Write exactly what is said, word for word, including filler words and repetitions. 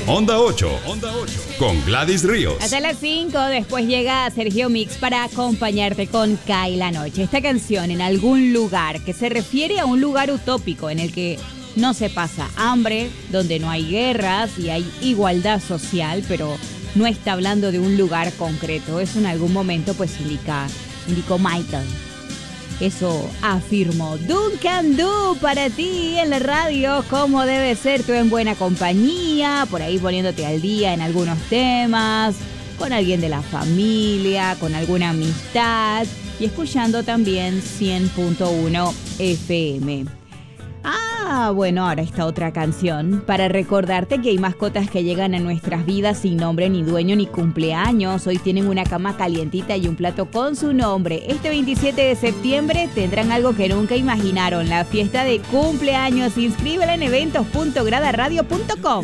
Onda ocho, Onda ocho, con Gladys Ríos. Hasta las cinco, después llega Sergio Mix para acompañarte con Cae la Noche. Esta canción, En algún lugar, que se refiere a un lugar utópico en el que no se pasa hambre, donde no hay guerras y hay igualdad social, pero no está hablando de un lugar concreto. Eso en algún momento pues indica, indicó Michael. Eso afirmó Duncan Du para ti en la radio, como debe ser, tú en buena compañía, por ahí poniéndote al día en algunos temas, con alguien de la familia, con alguna amistad y escuchando también cien punto uno F M. Ah, bueno, ahora está otra canción para recordarte que hay mascotas que llegan a nuestras vidas sin nombre ni dueño ni cumpleaños. Hoy tienen una cama calientita y un plato con su nombre. Este veintisiete de septiembre tendrán algo que nunca imaginaron, la fiesta de cumpleaños. Inscríbela en eventos punto grada radio punto com.